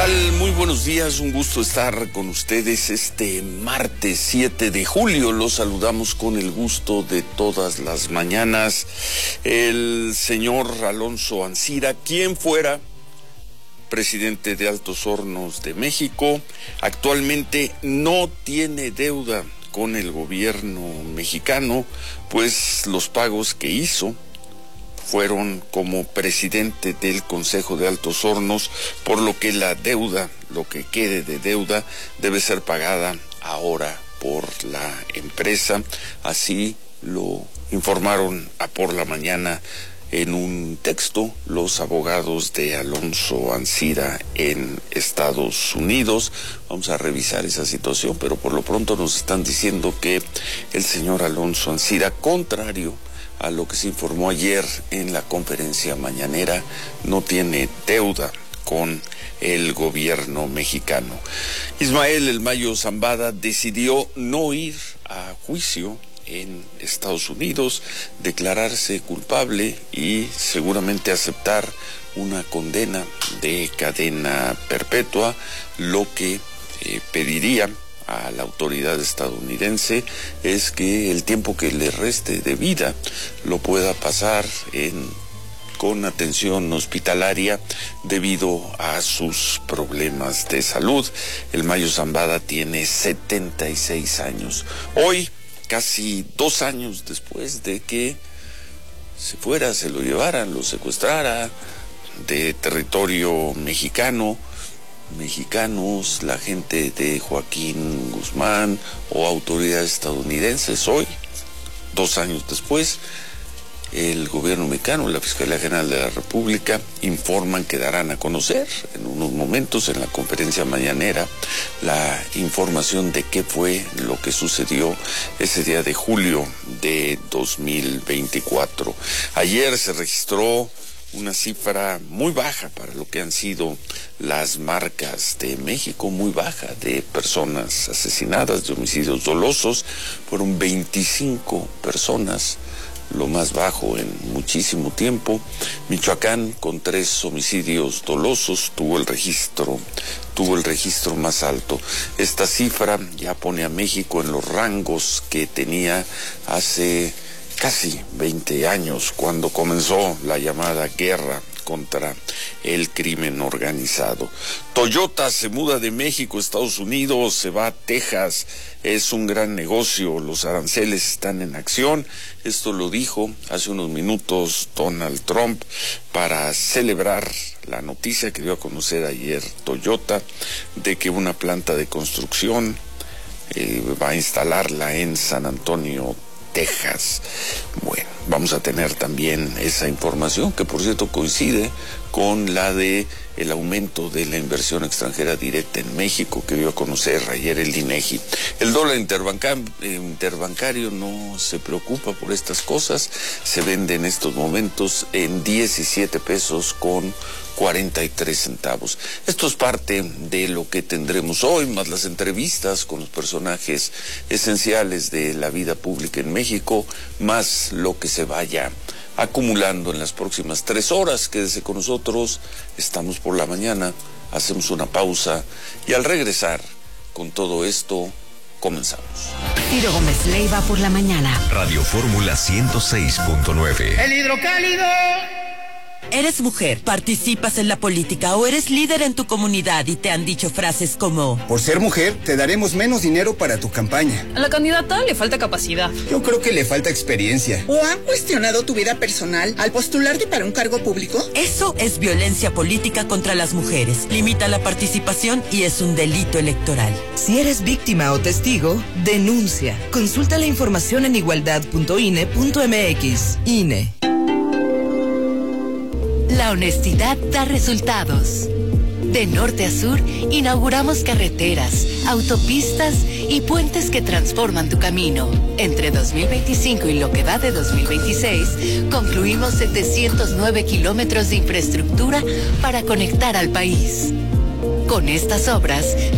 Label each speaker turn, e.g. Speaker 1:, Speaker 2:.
Speaker 1: tal? Muy buenos días, un gusto estar con ustedes este martes 7 de julio. Los saludamos con el gusto de todas las mañanas. El señor Alonso Ancira, quien fuera presidente de Altos Hornos de México, actualmente no tiene deuda con el gobierno mexicano, pues los pagos que hizo fueron como presidente del Consejo de Altos Hornos, por lo que la deuda, lo que quede de deuda, debe ser pagada ahora por la empresa. Así lo informaron por la mañana en un texto los abogados de Alonso Ancira en Estados Unidos. Vamos a revisar esa situación, pero por lo pronto nos están diciendo que el señor Alonso Ancira, contrario a lo que se informó ayer en la conferencia mañanera, no tiene deuda con el gobierno mexicano. Ismael El Mayo Zambada decidió no ir a juicio en Estados Unidos, declararse culpable y seguramente aceptar una condena de cadena perpetua, lo que pediría a la autoridad estadounidense es que el tiempo que le reste de vida lo pueda pasar con atención hospitalaria debido a sus problemas de salud. El Mayo Zambada tiene 76 años. Hoy, casi 2 años después de que se lo llevaran, lo secuestrara de territorio mexicano, mexicanos, la gente de Joaquín Guzmán o autoridades estadounidenses, hoy, 2 años después, el gobierno mexicano, la Fiscalía General de la República informan que darán a conocer en unos momentos en la conferencia mañanera la información de qué fue lo que sucedió ese día de julio de 2024. Ayer se registró una cifra muy baja para lo que han sido las marcas de México, muy baja, de personas asesinadas, de homicidios dolosos. Fueron 25 personas, lo más bajo en muchísimo tiempo. Michoacán, con 3 homicidios dolosos, tuvo el registro más alto. Esta cifra ya pone a México en los rangos que tenía hace casi 20 años, cuando comenzó la llamada guerra contra el crimen organizado. Toyota se muda de México a Estados Unidos, se va a Texas, es un gran negocio, los aranceles están en acción. Esto lo dijo hace unos minutos Donald Trump para celebrar la noticia que dio a conocer ayer Toyota de que una planta de construcción va a instalarla en San Antonio, Texas. Bueno, vamos a tener también esa información, que por cierto coincide con la de el aumento de la inversión extranjera directa en México que dio a conocer ayer el INEGI. El dólar interbancario no se preocupa por estas cosas, se vende en estos momentos en 17 pesos con 43 centavos. Esto es parte de lo que tendremos hoy, más las entrevistas con los personajes esenciales de la vida pública en México, más lo que se vaya acumulando en las próximas 3 horas. Quédese con nosotros, estamos por la mañana, hacemos una pausa y al regresar con todo esto, comenzamos.
Speaker 2: Ciro Gómez Leiva por la mañana.
Speaker 3: Radio Fórmula 106.9.
Speaker 4: El hidrocálido.
Speaker 5: Eres mujer, participas en la política o eres líder en tu comunidad y te han dicho frases como:
Speaker 6: por ser mujer, te daremos menos dinero para tu campaña.
Speaker 7: A la candidata le falta capacidad.
Speaker 6: Yo creo que le falta experiencia.
Speaker 4: ¿O han cuestionado tu vida personal al postularte para un cargo público?
Speaker 5: Eso es violencia política contra las mujeres. Limita la participación y es un delito electoral.
Speaker 8: Si eres víctima o testigo, denuncia. Consulta la información en igualdad.ine.mx. INE.
Speaker 2: La honestidad da resultados. De norte a sur, inauguramos carreteras, autopistas y puentes que transforman tu camino. Entre 2025 y lo que va de 2026, concluimos 709 kilómetros de infraestructura para conectar al país. Con estas obras,